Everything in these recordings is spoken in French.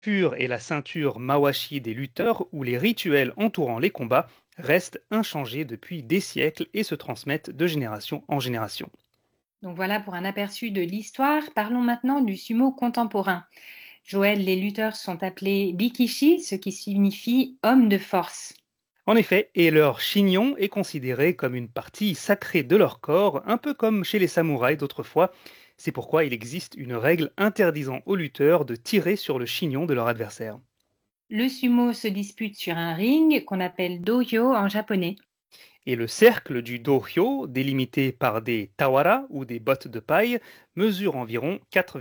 Pure et la ceinture mawashi des lutteurs où les rituels entourant les combats restent inchangés depuis des siècles et se transmettent de génération en génération. Donc voilà pour un aperçu de l'histoire. Parlons maintenant du sumo contemporain. Joël, les lutteurs sont appelés bikishi, ce qui signifie homme de force. En effet, et leur chignon est considéré comme une partie sacrée de leur corps, un peu comme chez les samouraïs d'autrefois. C'est pourquoi il existe une règle interdisant aux lutteurs de tirer sur le chignon de leur adversaire. Le sumo se dispute sur un ring qu'on appelle dohyo en japonais. Et le cercle du dohyo, délimité par des tawara ou des bottes de paille, mesure environ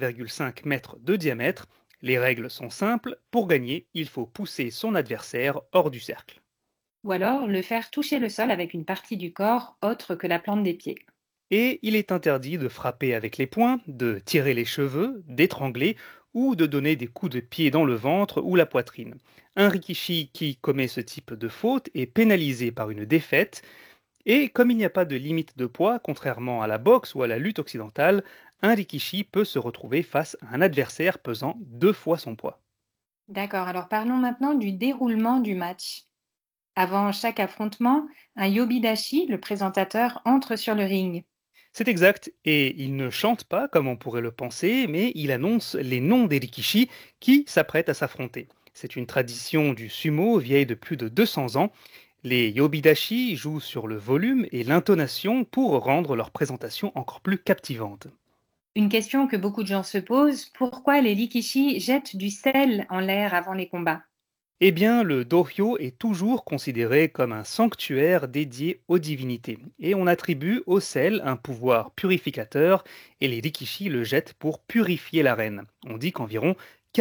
4,5 mètres de diamètre. Les règles sont simples, pour gagner, il faut pousser son adversaire hors du cercle. Ou alors le faire toucher le sol avec une partie du corps autre que la plante des pieds. Et il est interdit de frapper avec les poings, de tirer les cheveux, d'étrangler ou de donner des coups de pied dans le ventre ou la poitrine. Un rikishi qui commet ce type de faute est pénalisé par une défaite. Et comme il n'y a pas de limite de poids, contrairement à la boxe ou à la lutte occidentale, un rikishi peut se retrouver face à un adversaire pesant 2 fois son poids. D'accord, alors parlons maintenant du déroulement du match. Avant chaque affrontement, un yobidashi, le présentateur, entre sur le ring. C'est exact, et il ne chante pas comme on pourrait le penser, mais il annonce les noms des rikishi qui s'apprêtent à s'affronter. C'est une tradition du sumo vieille de plus de 200 ans. Les yobidashi jouent sur le volume et l'intonation pour rendre leur présentation encore plus captivante. Une question que beaucoup de gens se posent, pourquoi les Rikishi jettent du sel en l'air avant les combats? Eh bien, le dohyo est toujours considéré comme un sanctuaire dédié aux divinités, et on attribue au sel un pouvoir purificateur, et les rikishi le jettent pour purifier l'arène. On dit qu'environ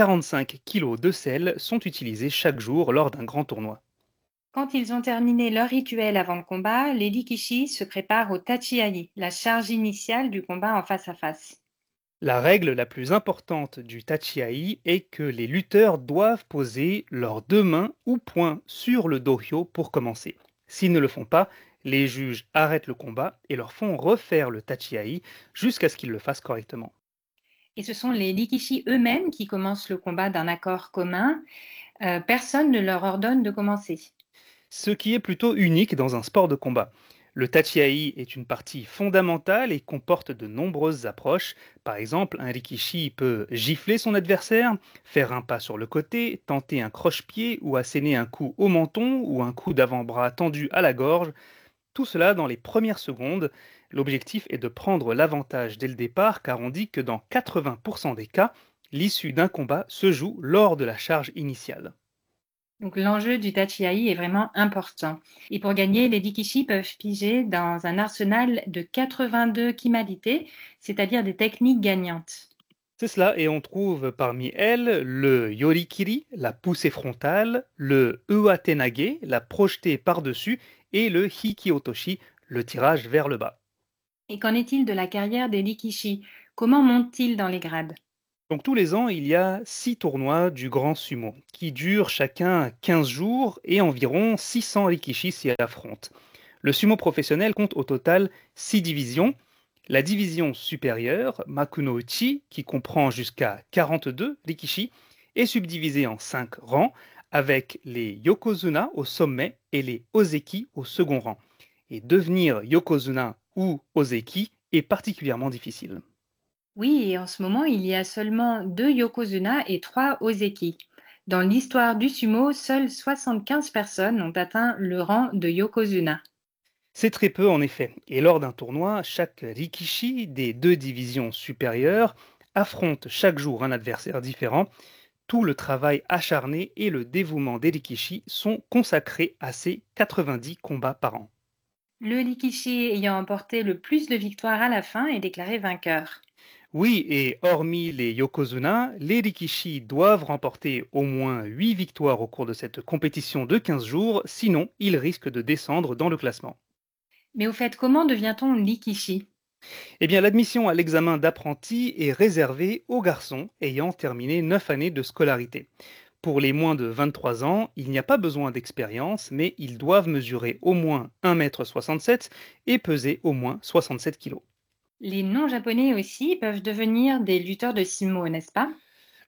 45 kilos de sel sont utilisés chaque jour lors d'un grand tournoi. Quand ils ont terminé leur rituel avant le combat, les Rikishi se préparent au Tachiai, la charge initiale du combat en face à face. La règle la plus importante du tachiai est que les lutteurs doivent poser leurs deux mains ou poings sur le dohyo pour commencer. S'ils ne le font pas, les juges arrêtent le combat et leur font refaire le tachiai jusqu'à ce qu'ils le fassent correctement. Et ce sont les Rikishi eux-mêmes qui commencent le combat d'un accord commun. Personne ne leur ordonne de commencer. Ce qui est plutôt unique dans un sport de combat. Le tachiai est une partie fondamentale et comporte de nombreuses approches. Par exemple, un rikishi peut gifler son adversaire, faire un pas sur le côté, tenter un croche-pied ou asséner un coup au menton ou un coup d'avant-bras tendu à la gorge. Tout cela dans les premières secondes. L'objectif est de prendre l'avantage dès le départ car on dit que dans 80% des cas, l'issue d'un combat se joue lors de la charge initiale. Donc l'enjeu du Tachiai est vraiment important. Et pour gagner, les Rikishi peuvent piger dans un arsenal de 82 kimalités, c'est-à-dire des techniques gagnantes. C'est cela, et on trouve parmi elles le yorikiri, la poussée frontale, le uatenage, la projetée par-dessus, et le hikiotoshi, le tirage vers le bas. Et qu'en est-il de la carrière des Rikishi? Comment montent-ils dans les grades? Donc tous les ans, il y a 6 tournois du grand sumo, qui durent chacun 15 jours, et environ 600 rikishi s'y affrontent. Le sumo professionnel compte au total 6 divisions. La division supérieure, Makuno-uchi, qui comprend jusqu'à 42 rikishi, est subdivisée en 5 rangs, avec les yokozuna au sommet et les ozeki au second rang. Et devenir yokozuna ou ozeki est particulièrement difficile. Oui, et en ce moment, il y a seulement 2 yokozuna et 3 ozeki. Dans l'histoire du sumo, seules 75 personnes ont atteint le rang de yokozuna. C'est très peu en effet, et lors d'un tournoi, chaque rikishi des deux divisions supérieures affronte chaque jour un adversaire différent. Tout le travail acharné et le dévouement des rikishi sont consacrés à ces 90 combats par an. Le Rikishi ayant emporté le plus de victoires à la fin est déclaré vainqueur. Oui, et hormis les yokozuna, les rikishi doivent remporter au moins 8 victoires au cours de cette compétition de 15 jours, sinon ils risquent de descendre dans le classement. Mais au fait, comment devient-on Rikishi? Eh bien, l'admission à l'examen d'apprenti est réservée aux garçons ayant terminé 9 années de scolarité. Pour les moins de 23 ans, il n'y a pas besoin d'expérience, mais ils doivent mesurer au moins 1,67 m et peser au moins 67 kg. Les non-japonais aussi peuvent devenir des lutteurs de sumo, n'est-ce pas?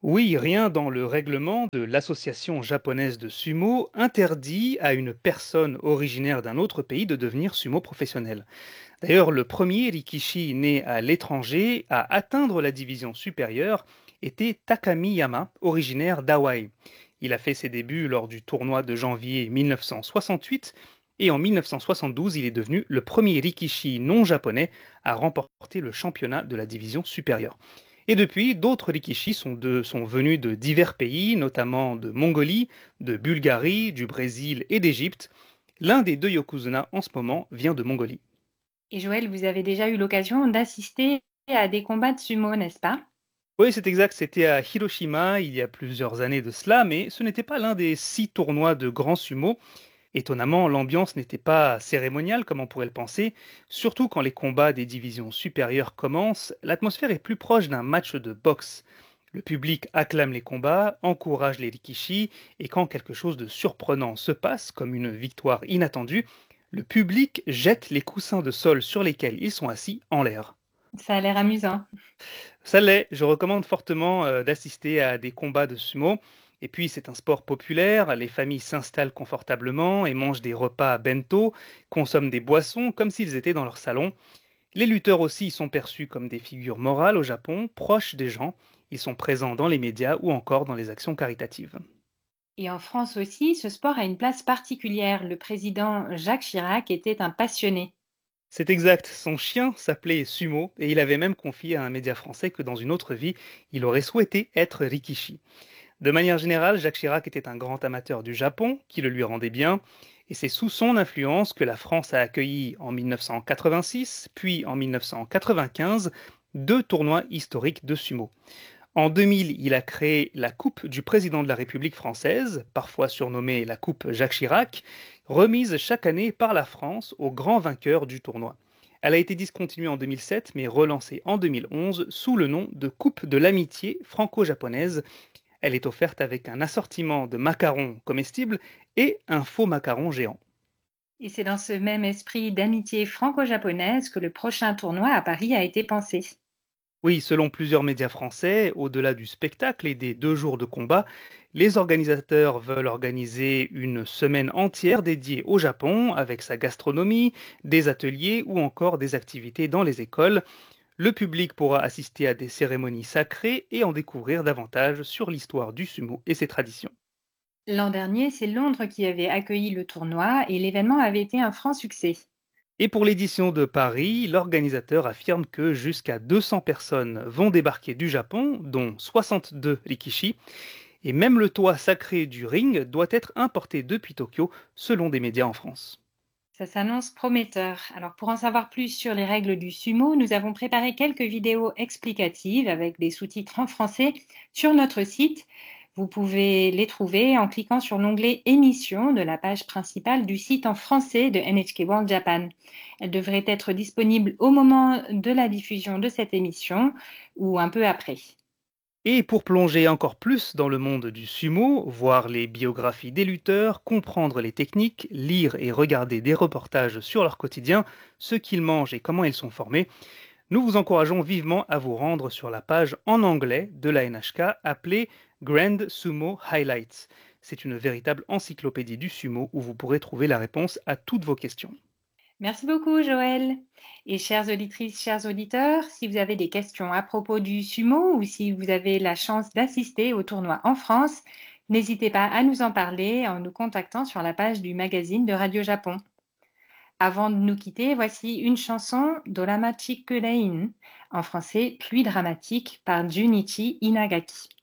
Oui, rien dans le règlement de l'association japonaise de sumo interdit à une personne originaire d'un autre pays de devenir sumo professionnel. D'ailleurs, le premier Rikishi né à l'étranger à atteindre la division supérieure était Takami Yama, originaire d'Hawaï. Il a fait ses débuts lors du tournoi de janvier 1968 et en 1972, il est devenu le premier Rikishi non japonais à remporter le championnat de la division supérieure. Et depuis, d'autres Rikishi sont venus de divers pays, notamment de Mongolie, de Bulgarie, du Brésil et d'Égypte. L'un des deux Yokozuna en ce moment vient de Mongolie. Et Joël, vous avez déjà eu l'occasion d'assister à des combats de sumo, n'est-ce pas? Oui, c'est exact, c'était à Hiroshima il y a plusieurs années de cela, mais ce n'était pas l'un des 6 tournois de grand sumo. Étonnamment, l'ambiance n'était pas cérémoniale comme on pourrait le penser, surtout quand les combats des divisions supérieures commencent, l'atmosphère est plus proche d'un match de boxe. Le public acclame les combats, encourage les rikishi, et quand quelque chose de surprenant se passe, comme une victoire inattendue, le public jette les coussins de sol sur lesquels ils sont assis en l'air. Ça a l'air amusant. Ça l'est, je recommande fortement d'assister à des combats de sumo. Et puis c'est un sport populaire, les familles s'installent confortablement et mangent des repas à bento, consomment des boissons comme s'ils étaient dans leur salon. Les lutteurs aussi sont perçus comme des figures morales au Japon, proches des gens. Ils sont présents dans les médias ou encore dans les actions caritatives. Et en France aussi, ce sport a une place particulière. Le président Jacques Chirac était un passionné. C'est exact, son chien s'appelait Sumo et il avait même confié à un média français que dans une autre vie, il aurait souhaité être Rikishi. De manière générale, Jacques Chirac était un grand amateur du Japon, qui le lui rendait bien, et c'est sous son influence que la France a accueilli en 1986, puis en 1995, 2 tournois historiques de sumo. En 2000, il a créé la Coupe du Président de la République française, parfois surnommée la Coupe Jacques Chirac, remise chaque année par la France aux grands vainqueurs du tournoi. Elle a été discontinuée en 2007, mais relancée en 2011 sous le nom de Coupe de l'amitié franco-japonaise. Elle est offerte avec un assortiment de macarons comestibles et un faux macaron géant. Et c'est dans ce même esprit d'amitié franco-japonaise que le prochain tournoi à Paris a été pensé. Oui, selon plusieurs médias français, au-delà du spectacle et des 2 jours de combat, les organisateurs veulent organiser une semaine entière dédiée au Japon avec sa gastronomie, des ateliers ou encore des activités dans les écoles. Le public pourra assister à des cérémonies sacrées et en découvrir davantage sur l'histoire du sumo et ses traditions. L'an dernier, c'est Londres qui avait accueilli le tournoi et l'événement avait été un franc succès. Et pour l'édition de Paris, l'organisateur affirme que jusqu'à 200 personnes vont débarquer du Japon, dont 62 rikishi, et même le toit sacré du ring doit être importé depuis Tokyo, selon des médias en France. Ça s'annonce prometteur. Alors pour en savoir plus sur les règles du sumo, nous avons préparé quelques vidéos explicatives avec des sous-titres en français sur notre site. Vous pouvez les trouver en cliquant sur l'onglet Émissions de la page principale du site en français de NHK World Japan. Elles devraient être disponibles au moment de la diffusion de cette émission ou un peu après. Et pour plonger encore plus dans le monde du sumo, voir les biographies des lutteurs, comprendre les techniques, lire et regarder des reportages sur leur quotidien, ce qu'ils mangent et comment ils sont formés, nous vous encourageons vivement à vous rendre sur la page en anglais de la NHK appelée Grand Sumo Highlights. C'est une véritable encyclopédie du sumo où vous pourrez trouver la réponse à toutes vos questions. Merci beaucoup, Joël. Et chères auditrices, chers auditeurs, si vous avez des questions à propos du sumo ou si vous avez la chance d'assister au tournoi en France, n'hésitez pas à nous en parler en nous contactant sur la page du magazine de Radio Japon. Avant de nous quitter, voici une chanson Doramachi Kurein, en français Pluie dramatique par Junichi Inagaki.